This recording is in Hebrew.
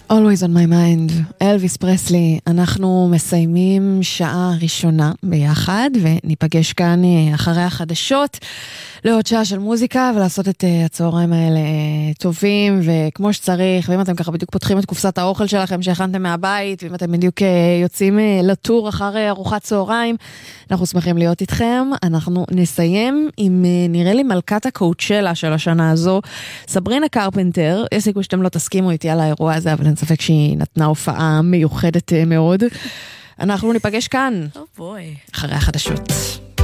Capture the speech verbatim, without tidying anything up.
Always on my mind, אלוויס פרסלי. אנחנו מסיימים שעה ראשונה ביחד, וניפגש כאן אחרי החדשות לעוד שעה של מוזיקה, ולעשות את הצהריים האלה טובים וכמו שצריך. ואם אתם ככה בדיוק פותחים את קופסת האוכל שלכם שהכנתם מהבית, ואם אתם בדיוק יוצאים לטור אחרי ארוחת צהריים, אנחנו שמחים להיות איתכם. אנחנו נסיים עם, נראה לי, מלכת הקואוצ'לה של השנה הזו, סברינה קרפנטר. יש סיכוי שאתם לא תסכימו איתי על האירוע הזה, אבל אין ספק שהיא נתנה הופעה מיוחדת מאוד. אנחנו ניפגש כאן Oh boy. אחרי החדשות.